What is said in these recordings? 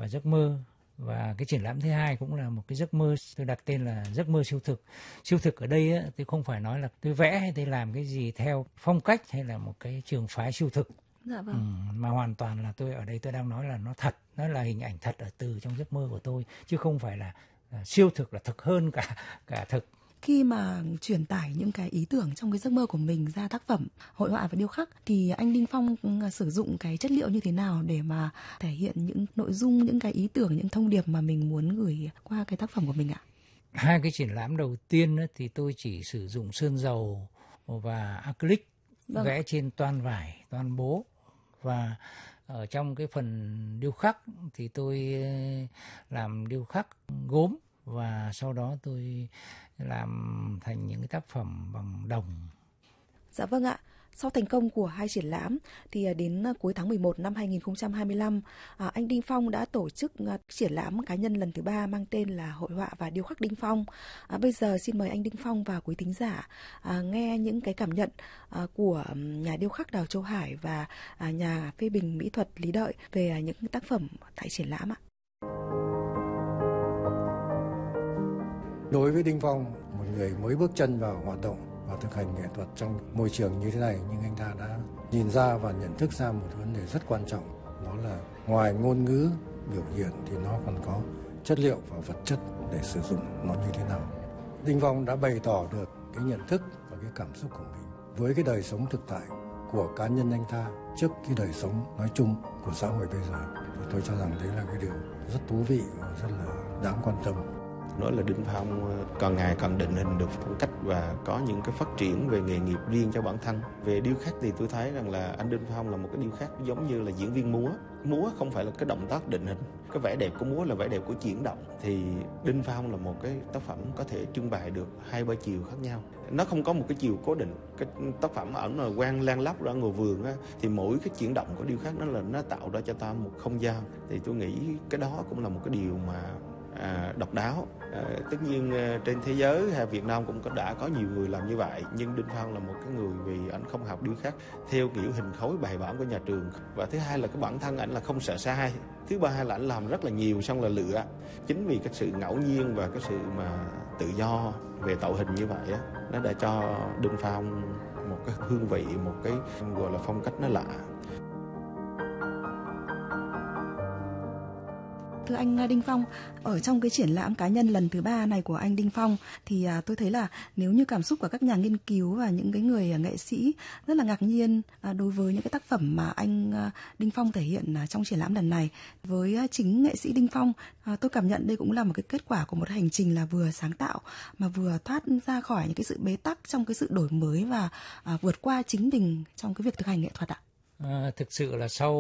và giấc mơ. Và cái triển lãm thứ hai cũng là một cái giấc mơ, tôi đặt tên là giấc mơ siêu thực. Siêu thực ở đây á, tôi không phải nói là tôi vẽ hay tôi làm cái gì theo phong cách hay là một cái trường phái siêu thực. Dạ vâng. Mà hoàn toàn là tôi ở đây tôi đang nói là nó thật, nó là hình ảnh thật ở từ trong giấc mơ của tôi, chứ không phải là siêu thực là thực hơn cả thực. Khi mà truyền tải những cái ý tưởng trong cái giấc mơ của mình ra tác phẩm hội họa và điêu khắc thì anh Đinh Phong sử dụng cái chất liệu như thế nào để mà thể hiện những nội dung, những cái ý tưởng, những thông điệp mà mình muốn gửi qua cái tác phẩm của mình ạ? Hai cái triển lãm đầu tiên thì tôi chỉ sử dụng sơn dầu và acrylic, Vâng. vẽ trên toan vải, toan bố. Và ở trong cái phần điêu khắc thì tôi làm điêu khắc gốm và sau đó tôi làm thành những cái tác phẩm bằng đồng. Dạ vâng ạ. Sau thành công của hai triển lãm thì đến cuối tháng 11 năm 2025, anh Đinh Phong đã tổ chức triển lãm cá nhân lần thứ 3 mang tên là Hội họa và điêu khắc Đinh Phong. Bây giờ xin mời anh Đinh Phong và quý thính giả nghe những cái cảm nhận của nhà điêu khắc Đào Châu Hải và nhà phê bình mỹ thuật Lý Đợi về những tác phẩm tại triển lãm ạ. Đối với Đinh Phong, một người mới bước chân vào hoạt động và thực hành nghệ thuật trong môi trường như thế này, nhưng anh ta đã nhìn ra và nhận thức ra một vấn đề rất quan trọng, đó là ngoài ngôn ngữ biểu hiện thì nó còn có chất liệu và vật chất để sử dụng nó như thế nào. Đinh Phong đã bày tỏ được cái nhận thức và cái cảm xúc của mình với cái đời sống thực tại của cá nhân anh ta trước cái đời sống nói chung của xã hội bây giờ. Thì tôi cho rằng đấy là cái điều rất thú vị và rất là đáng quan tâm. Nói là Đinh Phong càng ngày càng định hình được phong cách và có những cái phát triển về nghề nghiệp riêng cho bản thân. Về điêu khắc thì tôi thấy rằng là anh Đinh Phong là một cái điêu khắc giống như là diễn viên múa. Múa không phải là cái động tác định hình. Cái vẻ đẹp của múa là vẻ đẹp của chuyển động. Thì Đinh Phong là một cái tác phẩm có thể trưng bày được 2-3 chiều khác nhau. Nó không có một cái chiều cố định. Cái tác phẩm ở là quang lan lóc ra ngồi vườn á, thì mỗi cái chuyển động của điêu khắc nó tạo ra cho ta một không gian. Thì tôi nghĩ cái đó cũng là một cái điều mà độc đáo. Tất nhiên trên thế giới hay Việt Nam cũng đã có nhiều người làm như vậy, nhưng Đinh Phong là một cái người vì ảnh không học điêu khắc theo kiểu hình khối bài bản của nhà trường, và thứ hai là cái bản thân ảnh là không sợ sai, thứ ba là ảnh làm rất là nhiều xong là lựa. Chính vì cái sự ngẫu nhiên và cái sự mà tự do về tạo hình như vậy á, nó đã cho Đinh Phong một cái hương vị, một cái gọi là phong cách nó lạ. Thưa anh Đinh Phong, ở trong cái triển lãm cá nhân lần thứ 3 này của anh Đinh Phong thì tôi thấy là nếu như cảm xúc của các nhà nghiên cứu và những cái người nghệ sĩ rất là ngạc nhiên đối với những cái tác phẩm mà anh Đinh Phong thể hiện trong triển lãm lần này. Với chính nghệ sĩ Đinh Phong, tôi cảm nhận đây cũng là một cái kết quả của một hành trình là vừa sáng tạo mà vừa thoát ra khỏi những cái sự bế tắc trong cái sự đổi mới và vượt qua chính mình trong cái việc thực hành nghệ thuật ạ. Thực sự là sau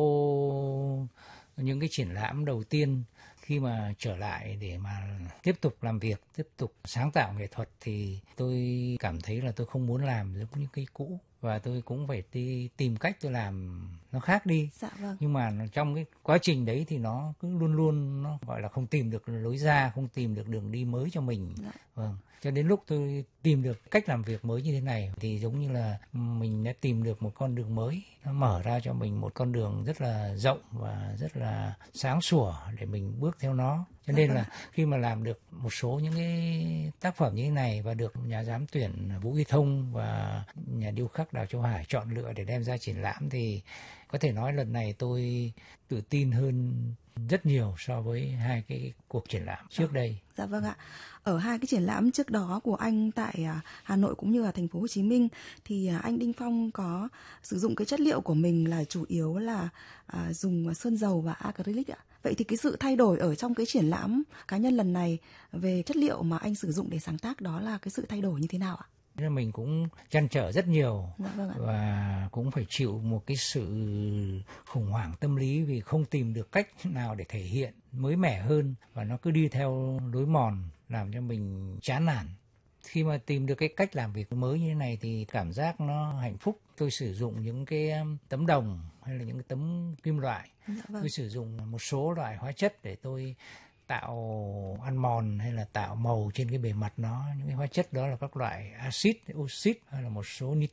những cái triển lãm đầu tiên, khi mà trở lại để mà tiếp tục làm việc, tiếp tục sáng tạo nghệ thuật thì tôi cảm thấy là tôi không muốn làm giống như cái cũ, và tôi cũng phải đi tìm cách tôi làm nó khác đi. Dạ vâng. Nhưng mà trong cái quá trình đấy thì nó cứ luôn luôn nó gọi là không tìm được lối ra, không tìm được đường đi mới cho mình. Dạ. Vâng. Cho đến lúc tôi tìm được cách làm việc mới như thế này thì giống như là mình đã tìm được một con đường mới, nó mở ra cho mình một con đường rất là rộng và rất là sáng sủa để mình bước theo nó. Cho nên là khi mà làm được một số những cái tác phẩm như thế này và được nhà giám tuyển Vũ Huy Thông và nhà điêu khắc Đào Châu Hải chọn lựa để đem ra triển lãm thì có thể nói lần này tôi tự tin hơn rất nhiều so với hai cái cuộc triển lãm trước đây. Dạ vâng ạ. Ở hai cái triển lãm trước đó của anh tại Hà Nội cũng như là thành phố Hồ Chí Minh thì anh Đinh Phong có sử dụng cái chất liệu của mình là chủ yếu là dùng sơn dầu và acrylic ạ. Vậy thì cái sự thay đổi ở trong cái triển lãm cá nhân lần này về chất liệu mà anh sử dụng để sáng tác đó là cái sự thay đổi như thế nào ạ? Nên mình cũng trăn trở rất nhiều. Dạ vâng ạ. Và cũng phải chịu một cái sự khủng hoảng tâm lý vì không tìm được cách nào để thể hiện mới mẻ hơn, và nó cứ đi theo lối mòn làm cho mình chán nản. Khi mà tìm được cái cách làm việc mới như thế này thì cảm giác nó hạnh phúc. Tôi sử dụng những cái tấm đồng hay là những cái tấm kim loại. Dạ vâng. Tôi sử dụng một số loại hóa chất để tôi tạo ăn mòn hay là tạo màu trên cái bề mặt nó. Những cái hóa chất đó là các loại axit, oxit hay là một số nitrat.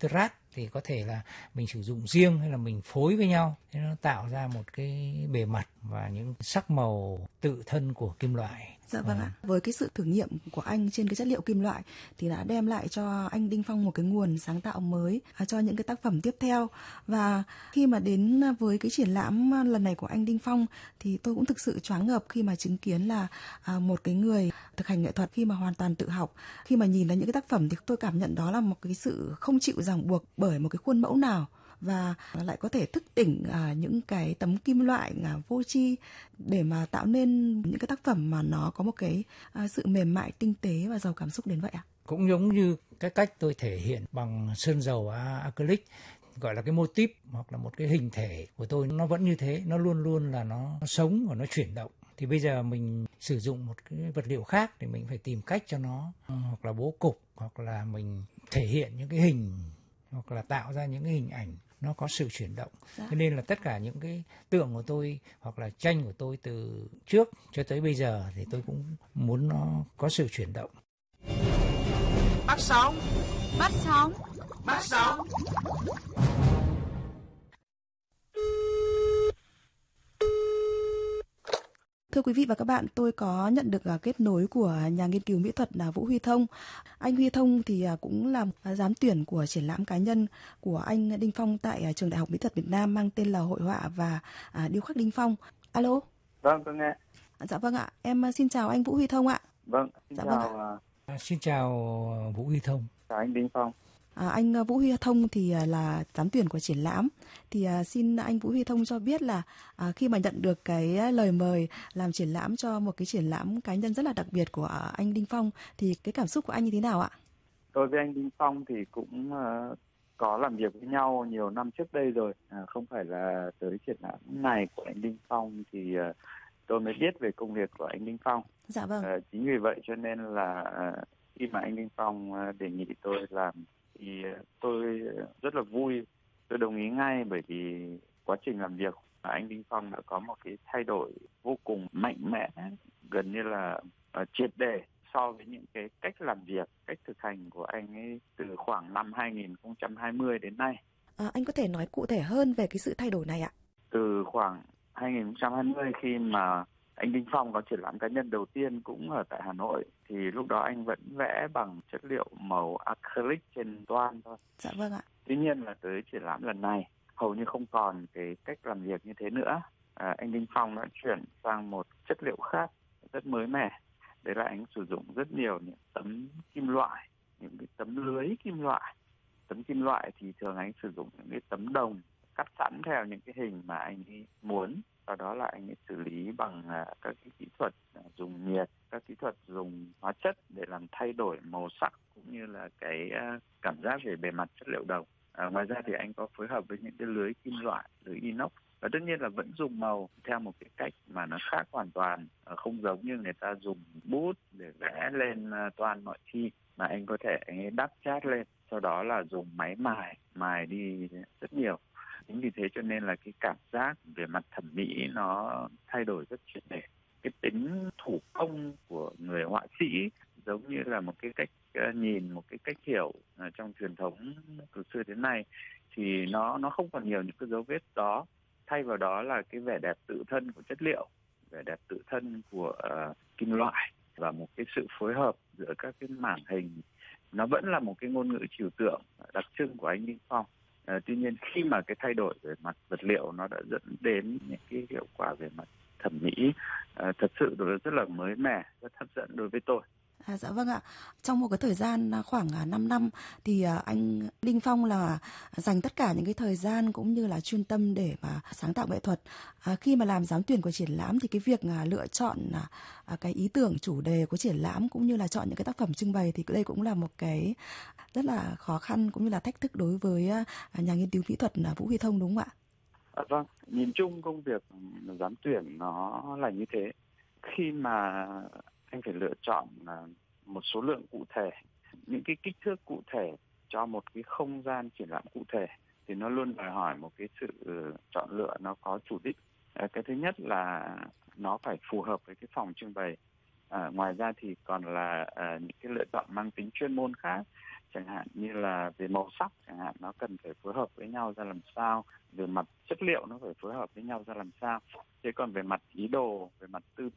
thì có thể là mình sử dụng riêng hay là mình phối với nhau, thế nó tạo ra một cái bề mặt và những sắc màu tự thân của kim loại. Dạ vâng ạ. Với cái sự thử nghiệm của anh trên cái chất liệu kim loại thì đã đem lại cho anh Đinh Phong một cái nguồn sáng tạo mới cho những cái tác phẩm tiếp theo. Và khi mà đến với cái triển lãm lần này của anh Đinh Phong thì tôi cũng thực sự choáng ngợp khi mà chứng kiến là một cái người thực hành nghệ thuật khi mà hoàn toàn tự học. Khi mà nhìn thấy những cái tác phẩm thì tôi cảm nhận đó là một cái sự không chịu ràng buộc bởi một cái khuôn mẫu nào, và lại có thể thức tỉnh những cái tấm kim loại vô tri để mà tạo nên những cái tác phẩm mà nó có một cái sự mềm mại, tinh tế và giàu cảm xúc đến vậy ạ. Cũng giống như cái cách tôi thể hiện bằng sơn dầu acrylic, gọi là cái mô típ hoặc là một cái hình thể của tôi, nó vẫn như thế, nó luôn luôn là nó sống và nó chuyển động. Thì bây giờ mình sử dụng một cái vật liệu khác thì mình phải tìm cách cho nó, hoặc là bố cục, hoặc là mình thể hiện những cái hình, hoặc là tạo ra những cái hình ảnh nó có sự chuyển động. Cho nên là tất cả những cái tượng của tôi hoặc là tranh của tôi từ trước cho tới bây giờ thì tôi cũng muốn nó có sự chuyển động. Bắt sóng, bắt sóng, bắt sóng. Thưa quý vị và các bạn, tôi có nhận được kết nối của nhà nghiên cứu mỹ thuật là Vũ Huy Thông. Anh Huy Thông thì cũng là giám tuyển của triển lãm cá nhân của anh Đinh Phong tại Trường Đại học Mỹ thuật Việt Nam mang tên là Hội họa và điêu khắc Đinh Phong. Alo. Vâng, tôi nghe. Dạ vâng ạ, em xin chào anh Vũ Huy Thông ạ. Vâng, Xin chào Vũ Huy Thông. Chào anh Đinh Phong. Anh Vũ Huy Thông thì là giám tuyển của triển lãm. Thì xin anh Vũ Huy Thông cho biết là khi mà nhận được cái lời mời làm triển lãm cho một cái triển lãm cá nhân rất là đặc biệt của anh Đinh Phong thì cái cảm xúc của anh như thế nào ạ? Tôi với anh Đinh Phong thì cũng có làm việc với nhau nhiều năm trước đây rồi. Không phải là tới triển lãm này của anh Đinh Phong thì tôi mới biết về công việc của anh Đinh Phong. Dạ vâng. Chính vì vậy cho nên là khi mà anh Đinh Phong đề nghị tôi làm thì tôi rất là vui, tôi đồng ý ngay, bởi vì quá trình làm việc của anh Đinh Phong đã có một cái thay đổi vô cùng mạnh mẽ, gần như là triệt để so với những cái cách làm việc, cách thực hành của anh ấy từ khoảng năm 2020 đến nay. Anh có thể nói cụ thể hơn về cái sự thay đổi này ạ? Từ khoảng 2020 khi mà anh Đinh Phong có triển lãm cá nhân đầu tiên cũng ở tại Hà Nội thì lúc đó anh vẫn vẽ bằng chất liệu màu acrylic trên toan thôi. Dạ vâng ạ. Tuy nhiên là tới triển lãm lần này hầu như không còn cái cách làm việc như thế nữa. Anh Đinh Phong đã chuyển sang một chất liệu khác rất mới mẻ. Đấy là anh sử dụng rất nhiều những tấm kim loại, những cái tấm lưới kim loại. Tấm kim loại thì thường anh sử dụng những cái tấm đồng cắt sẵn theo những cái hình mà anh ấy muốn. Sau đó là anh ấy xử lý bằng các cái kỹ thuật dùng nhiệt, các kỹ thuật dùng hóa chất để làm thay đổi màu sắc cũng như là cái cảm giác về bề mặt chất liệu đồng. Ngoài ra thì anh có phối hợp với những cái lưới kim loại, lưới inox, và tất nhiên là vẫn dùng màu theo một cái cách mà nó khác hoàn toàn, không giống như người ta dùng bút để vẽ lên toan mọi khi, mà anh có thể anh ấy đắp chát lên, sau đó là dùng máy mài đi rất nhiều. Chính vì thế cho nên là cái cảm giác về mặt thẩm mỹ nó thay đổi rất triệt để. Cái tính thủ công của người họa sĩ giống như là một cái cách nhìn, một cái cách hiểu trong truyền thống từ xưa đến nay thì nó không còn nhiều những cái dấu vết đó. Thay vào đó là cái vẻ đẹp tự thân của chất liệu, vẻ đẹp tự thân của kim loại và một cái sự phối hợp giữa các cái mảng hình. Nó vẫn là một cái ngôn ngữ trừu tượng đặc trưng của anh Đinh Phong. Tuy nhiên khi mà cái thay đổi về mặt vật liệu nó đã dẫn đến những cái hiệu quả về mặt thẩm mỹ thật sự rất là mới mẻ, rất hấp dẫn đối với tôi. Dạ vâng ạ. Trong một cái thời gian khoảng 5 năm thì anh Đinh Phong là dành tất cả những cái thời gian cũng như là chuyên tâm để mà sáng tạo nghệ thuật. Khi mà làm giám tuyển của triển lãm thì cái việc lựa chọn cái ý tưởng chủ đề của triển lãm cũng như là chọn những cái tác phẩm trưng bày thì đây cũng là một cái rất là khó khăn cũng như là thách thức đối với nhà nghiên cứu mỹ thuật Vũ Huy Thông, đúng không ạ? Vâng, nhìn chung công việc giám tuyển nó là như thế. Khi mà anh phải lựa chọn một số lượng cụ thể, những cái kích thước cụ thể cho một cái không gian triển lãm cụ thể thì nó luôn đòi hỏi một cái sự chọn lựa nó có chủ đích. Cái thứ nhất là nó phải phù hợp với cái phòng trưng bày. Ngoài ra thì còn là những cái lựa chọn mang tính chuyên môn khác, chẳng hạn như là về màu sắc chẳng hạn, nó cần phải phối hợp với nhau ra làm sao, về mặt chất liệu nó phải phối hợp với nhau ra làm sao. Thế còn về mặt ý đồ, về mặt tư